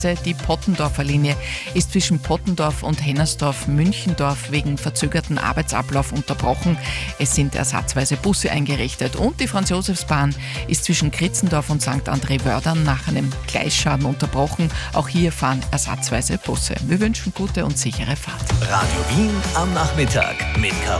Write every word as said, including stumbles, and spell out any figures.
Die Pottendorfer Linie ist zwischen Pottendorf und Hennersdorf-Münchendorf wegen verzögerten Arbeitsablauf unterbrochen. Es sind ersatzweise Busse eingerichtet. Und die Franz-Josefs-Bahn ist zwischen Kritzendorf und Sankt André-Wördern nach einem Gleisschaden unterbrochen. Auch hier fahren ersatzweise Busse. Wir wünschen gute und sichere Fahrt. Radio Wien am Nachmittag mit Caroline